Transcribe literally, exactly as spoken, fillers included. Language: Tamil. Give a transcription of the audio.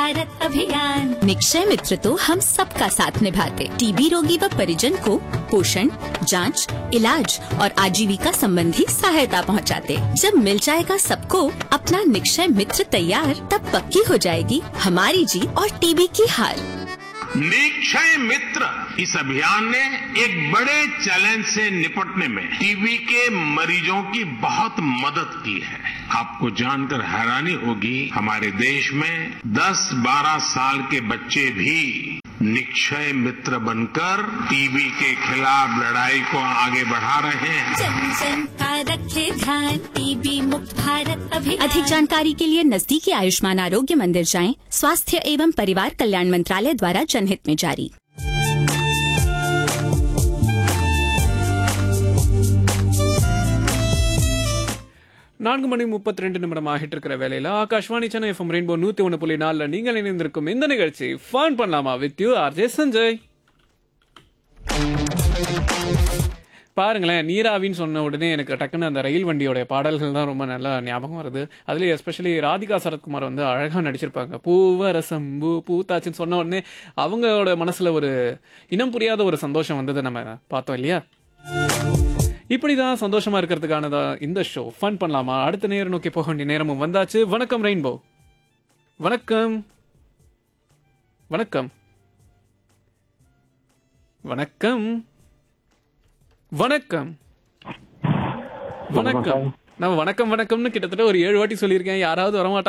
भारत अभियान। निक्षय मित्र तो हम सबका साथ निभाते, टीबी रोगी व परिजन को पोषण, जांच, इलाज और आजीविका संबंधी सहायता पहुंचाते। जब मिल जाएगा सबको अपना निक्षय मित्र तैयार, तब पक्की हो जाएगी हमारी जीत और टीबी की हार। निक्षय मित्र इस अभियान ने एक बड़े चैलेंज से निपटने में टीबी के मरीजों की बहुत मदद की है। आपको जानकर हैरानी होगी, हमारे देश में दस बारह साल के बच्चे भी निक्षय मित्र बनकर टीबी के खिलाफ लड़ाई को आगे बढ़ा रहे हैं। जन जन का रखे ध्यान, टीबी मुक्त भारत अभियान। अधिक जानकारी के लिए नजदीकी आयुष्मान आरोग्य मंदिर जाएं। स्वास्थ्य एवं परिवार कल्याण मंत्रालय द्वारा जनहित में जारी। நான்கு மணி முப்பத்தி ரெண்டு நிமிடம் ஆகிட்டு இருக்கிற வேலையில் ஆகாஷ்வாணி சென்னை எஃப்எம் ரெயின்போ நூற்றி ஒன்று புள்ளி நாலில் நீங்கள் இணைந்திருக்கும் இந்த நிகழ்ச்சி ஃபன் பண்ணலாமா வித் யூ ஆர்ஜே சஞ்சய். பாருங்களேன், நீராவின்னு சொன்ன உடனே எனக்கு டக்குன்னு அந்த ரயில் வண்டியோடைய பாடல்கள் தான் ரொம்ப நல்லா ஞாபகம் வருது. அதுலேயும் எஸ்பெஷலி ராதிகா சரத்குமார் வந்து அழகாக நடிச்சிருப்பாங்க. பூவரசம் பூ பூத்தாச்சின்னு சொன்ன உடனே அவங்களோட மனசில் ஒரு இனம் புரியாத ஒரு சந்தோஷம் வந்தது நம்ம பார்த்தோம் இல்லையா. இப்படி தான் சந்தோஷமா இருக்கிறதுக்கானதா இந்த ஷோ ஃபன் பண்ணலாமா. அடுத்த நேரம் நோக்கி போக வேண்டிய நேரமும் வந்தாச்சு. வணக்கம் ரெயின்போ. வணக்கம் வணக்கம் வணக்கம் வணக்கம் வணக்கம். நான் வணக்கம் வணக்கம்னு கிட்டத்தட்ட ஒரு ஏழு வாட்டி சொல்லியிருக்கேன். யாராவது வரமாட்டாங்க.